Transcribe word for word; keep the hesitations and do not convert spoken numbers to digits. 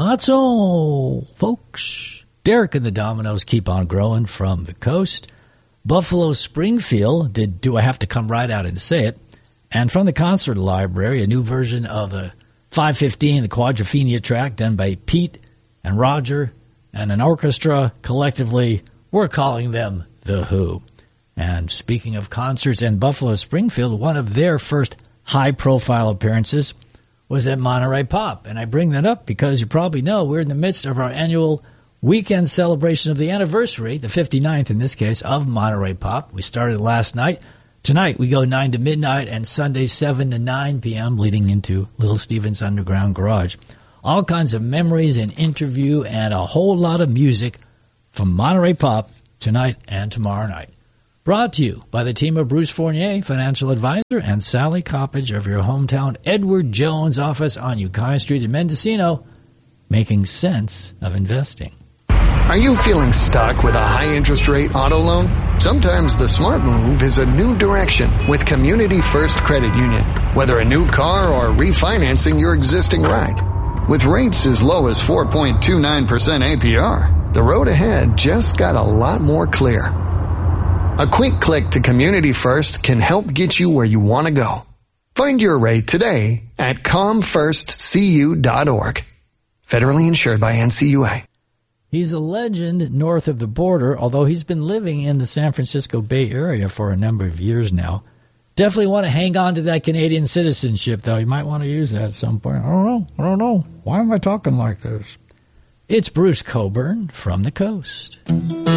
Not so, folks. Derek and the Dominoes keep on growing from the coast. Buffalo Springfield did Do I Have to Come Right Out and Say It? And from the concert library, a new version of the five fifteen, the Quadrophenia track, done by Pete and Roger and an orchestra. Collectively, we're calling them The Who. And speaking of concerts in Buffalo Springfield, one of their first high-profile appearances was at Monterey Pop. And I bring that up because you probably know we're in the midst of our annual weekend celebration of the anniversary, the fifty-ninth in this case, of Monterey Pop. We started last night. Tonight we go nine to midnight and Sunday seven to nine p.m. leading into Little Steven's Underground Garage. All kinds of memories and interview and a whole lot of music from Monterey Pop tonight and tomorrow night. Brought to you by the team of Bruce Fournier, financial advisor, and Sally Coppage of your hometown Edward Jones office on Ukiah Street in Mendocino, making sense of investing. Are you feeling stuck with a high-interest rate auto loan? Sometimes the smart move is a new direction with Community First Credit Union. Whether a new car or refinancing your existing ride. With rates as low as four point two nine percent A P R, the road ahead just got a lot more clear. A quick click to Community First can help get you where you want to go. Find your rate today at com first c u dot org. Federally insured by N C U A. He's a legend north of the border, although he's been living in the San Francisco Bay Area for a number of years now. Definitely want to hang on to that Canadian citizenship, though. You might want to use that at some point. I don't know. I don't know. Why am I talking like this? It's Bruce Cockburn from the coast.